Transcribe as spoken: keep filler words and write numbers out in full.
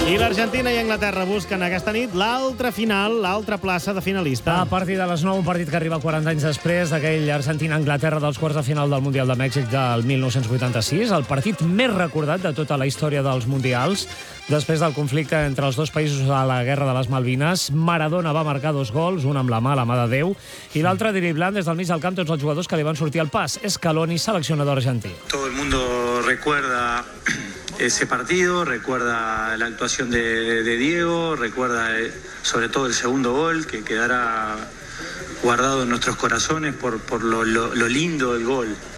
I l'Argentina i Anglaterra busquen aquesta nit l'altra final, l'altra plaça de finalista. A partir de les nou, un partit que arriba quaranta anys després d'aquell Argentina-Anglaterra dels quarts de final del Mundial de Mèxic del mil nou-cents vuitanta-sis, el partit més recordat de tota la història dels Mundials. Després del conflicte entre els dos països a la Guerra de les Malvines, Maradona va marcar dos gols, un amb la mà, la mà de Déu, i l'altre driblant des del mig del camp tots els jugadors que li van sortir al pas. Scaloni, seleccionador argentí. Todo el mundo recuerda ese partido, recuerda la actuación de, de Diego, recuerda eh, sobre todo el segundo gol que quedará guardado en nuestros corazones por, por lo, lo, lo lindo del gol.